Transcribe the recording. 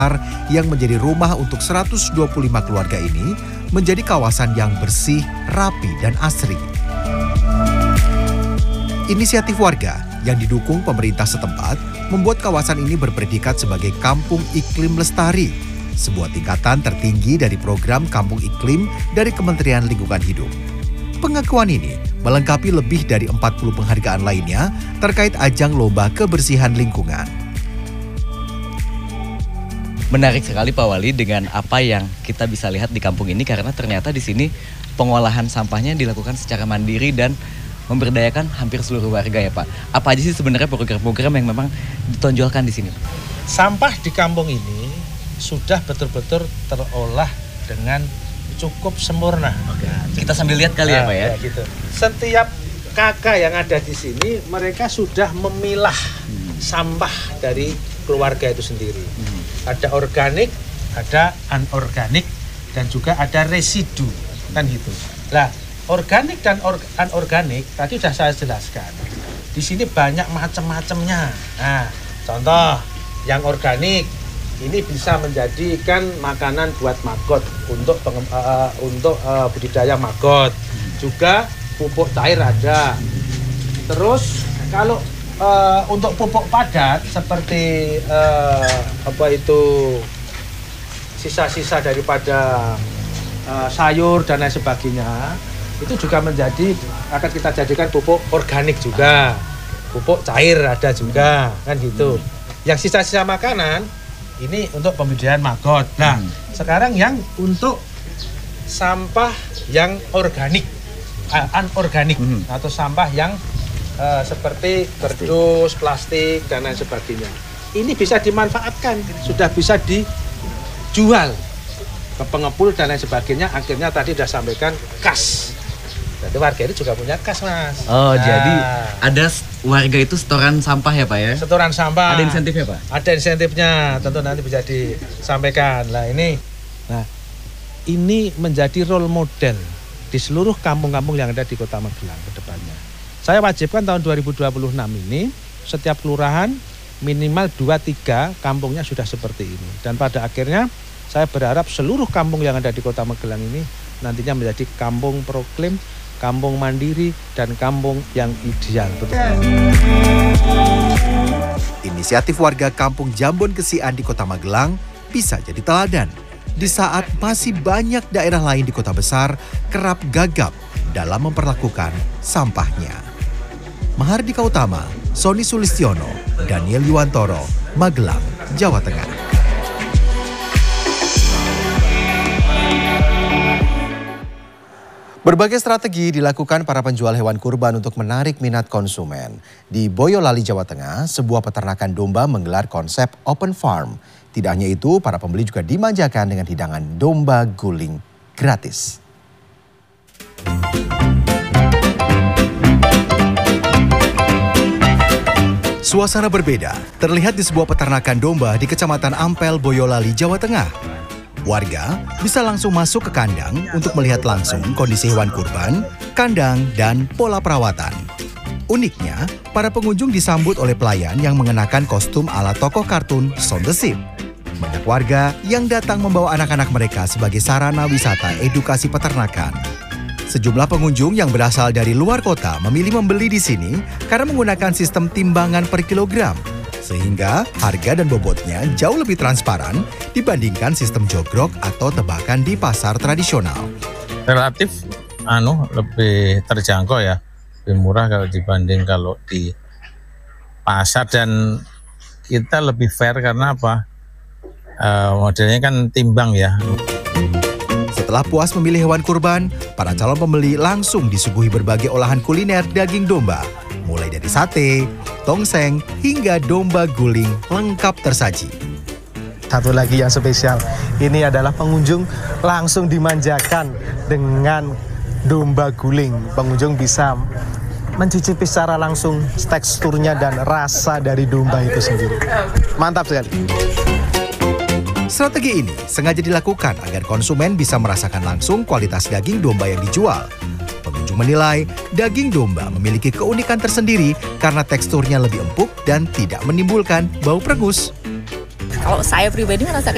yang menjadi rumah untuk 125 keluarga ini menjadi kawasan yang bersih, rapi, dan asri. Inisiatif warga yang didukung pemerintah setempat membuat kawasan ini berpredikat sebagai Kampung Iklim Lestari, sebuah tingkatan tertinggi dari program Kampung Iklim dari Kementerian Lingkungan Hidup. Pengakuan ini melengkapi lebih dari 40 penghargaan lainnya terkait ajang lomba kebersihan lingkungan. Menarik sekali Pak Wali dengan apa yang kita bisa lihat di kampung ini, karena ternyata di sini pengolahan sampahnya dilakukan secara mandiri dan memberdayakan hampir seluruh warga ya Pak. Apa aja sih sebenarnya program-program yang memang ditonjolkan di sini? Sampah di kampung ini sudah betul-betul terolah dengan cukup sempurna. Oke. Kita sambil lihat kali ya Pak ya. Gitu. Setiap kakak yang ada di sini mereka sudah memilah sampah dari keluarga itu sendiri. Ada organik, ada anorganik, dan juga ada residu, kan gitu. Nah, organik dan anorganik tadi sudah saya jelaskan. Di sini banyak macam-macamnya. Nah, contoh yang organik ini bisa menjadikan makanan buat maggot untuk budidaya maggot. Juga pupuk cair ada. Terus kalau untuk pupuk padat seperti sisa-sisa daripada sayur dan lain sebagainya, itu juga akan kita jadikan pupuk organik juga, pupuk cair ada juga, kan gitu. Yang sisa-sisa makanan ini untuk pembudidayaan maggot. Nah, sekarang yang untuk sampah yang organik, anorganik atau sampah yang seperti kardus, plastik, dan lain sebagainya. Ini bisa dimanfaatkan, sudah bisa dijual ke pengepul dan lain sebagainya. Akhirnya tadi sudah sampaikan kas. Jadi warga ini juga punya kas, Mas. Oh, jadi ada warga itu setoran sampah ya Pak ya? Setoran sampah. Ada insentifnya Pak? Ada insentifnya, tentu nanti bisa disampaikan. Nah, ini menjadi role model di seluruh kampung-kampung yang ada di Kota Magelang ke depannya. Saya wajibkan tahun 2026 ini setiap kelurahan minimal 2-3 kampungnya sudah seperti ini. Dan pada akhirnya saya berharap seluruh kampung yang ada di Kota Magelang ini nantinya menjadi kampung proklim, kampung mandiri, dan kampung yang ideal. Inisiatif warga Kampung Jambon Kesian di Kota Magelang bisa jadi teladan di saat masih banyak daerah lain di kota besar kerap gagap dalam memperlakukan sampahnya. Mahardika Utama, Sony Sulistiono, Daniel Yuwantoro, Magelang, Jawa Tengah. Berbagai strategi dilakukan para penjual hewan kurban untuk menarik minat konsumen. Di Boyolali, Jawa Tengah, sebuah peternakan domba menggelar konsep open farm. Tidak hanya itu, para pembeli juga dimanjakan dengan hidangan domba guling gratis. Suasana berbeda terlihat di sebuah peternakan domba di Kecamatan Ampel, Boyolali, Jawa Tengah. Warga bisa langsung masuk ke kandang untuk melihat langsung kondisi hewan kurban, kandang, dan pola perawatan. Uniknya, para pengunjung disambut oleh pelayan yang mengenakan kostum ala tokoh kartun Son the Sheep. Banyak warga yang datang membawa anak-anak mereka sebagai sarana wisata edukasi peternakan. Sejumlah pengunjung yang berasal dari luar kota memilih membeli di sini karena menggunakan sistem timbangan per kilogram, sehingga harga dan bobotnya jauh lebih transparan dibandingkan sistem jogrok atau tebakan di pasar tradisional. Relatif lebih terjangkau ya, lebih murah kalau dibanding kalau di pasar, dan kita lebih fair karena apa? Modelnya kan timbang ya. Setelah puas memilih hewan kurban, para calon pembeli langsung disuguhi berbagai olahan kuliner daging domba. Mulai dari sate, tongseng, hingga domba guling lengkap tersaji. Satu lagi yang spesial, ini adalah pengunjung langsung dimanjakan dengan domba guling. Pengunjung bisa mencicipi secara langsung teksturnya dan rasa dari domba itu sendiri. Mantap sekali. Strategi ini sengaja dilakukan agar konsumen bisa merasakan langsung kualitas daging domba yang dijual. Pengunjung menilai daging domba memiliki keunikan tersendiri karena teksturnya lebih empuk dan tidak menimbulkan bau perengus. Kalau saya pribadi merasakan